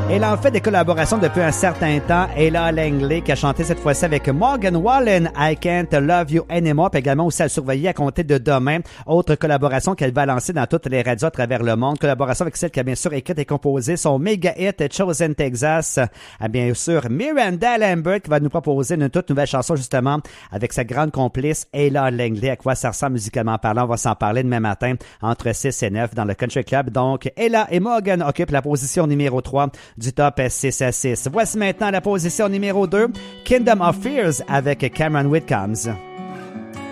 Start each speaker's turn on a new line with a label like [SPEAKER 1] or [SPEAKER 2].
[SPEAKER 1] Elle a en fait des collaborations depuis un certain temps. Ella Langley qui a chanté cette fois-ci avec Morgan Wallen, I Can't Love You Anymore, puis également aussi à surveiller à compter de demain. Autre collaboration qu'elle va lancer dans toutes les radios à travers le monde. Collaboration avec celle qui a bien sûr écrit et composé son méga hit Chosen Texas. Bien sûr, Miranda Lambert qui va nous proposer une toute nouvelle chanson justement avec sa grande complice Ella Langley. À quoi ça ressemble musicalement parlant? On va s'en parler demain matin entre 6 et 9 dans le Country Club. Donc, Ella et Morgan occupent la position numéro 3 du top 6 à 6. Voici maintenant la position numéro 2, Kingdom of Fears avec Cameron Whitcombs.